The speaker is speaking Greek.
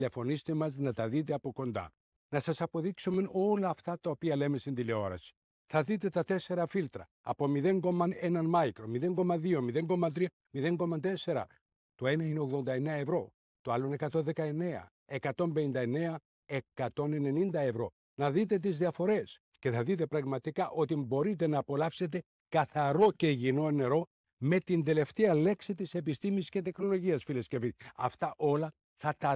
τηλεφωνήστε μας να τα δείτε από κοντά. Να σας αποδείξουμε όλα αυτά τα οποία λέμε στην τηλεόραση. Θα δείτε τα 4 φίλτρα από 0,1 μάικρο, 0,2, 0,3, 0,4. Το ένα είναι 89 ευρώ, το άλλο είναι 119, 159, 190 ευρώ. Να δείτε τις διαφορές και θα δείτε πραγματικά ότι μπορείτε να απολαύσετε καθαρό και υγιεινό νερό με την τελευταία λέξη της επιστήμης και τεχνολογίας, φίλες και φίλοι. Αυτά όλα θα τα